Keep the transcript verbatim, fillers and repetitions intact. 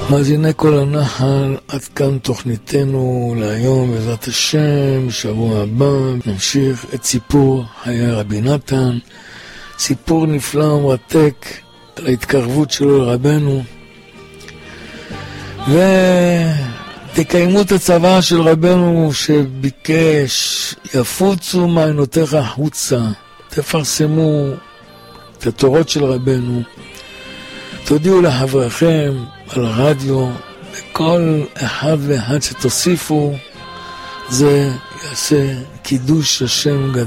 מאזיני כל הנחל, עד כאן תוכניתנו להיום, בעזרת השם. בשבוע הבא נמשיך את סיפור חיי רבי נתן, סיפור נפלא ומרתק על ההתקרבות שלו לרבנו, ותקיימו את הצבא של רבנו שביקש, יפוצו מעיינותיך החוצה, תפרסמו את התורות של רבנו, תודיעו לחבריכם על הרדיו, וכל אחד ואחד שתוסיפו, זה יעשה קידוש השם גדול.